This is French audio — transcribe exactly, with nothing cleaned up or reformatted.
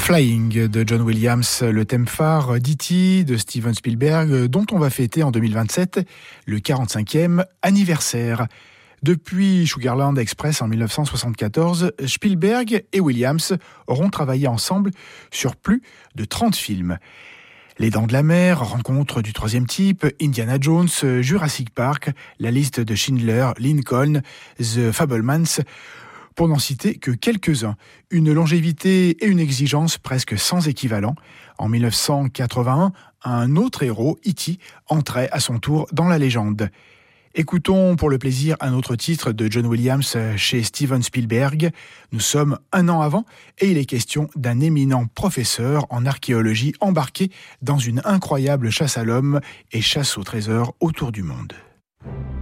Flying de John Williams, le thème phare d'E T de Steven Spielberg, dont on va fêter en deux mille vingt-sept le quarante-cinquième anniversaire. Depuis Sugarland Express en dix-neuf cent soixante-quatorze, Spielberg et Williams auront travaillé ensemble sur plus de trente films. Les Dents de la Mer, Rencontre du troisième type, Indiana Jones, Jurassic Park, La liste de Schindler, Lincoln, The Fabelmans, pour n'en citer que quelques-uns. Une longévité et une exigence presque sans équivalent. En dix-neuf cent quatre-vingt-un, un autre héros, E T, entrait à son tour dans la légende. Écoutons pour le plaisir un autre titre de John Williams chez Steven Spielberg. Nous sommes un an avant et il est question d'un éminent professeur en archéologie embarqué dans une incroyable chasse à l'homme et chasse au trésor autour du monde.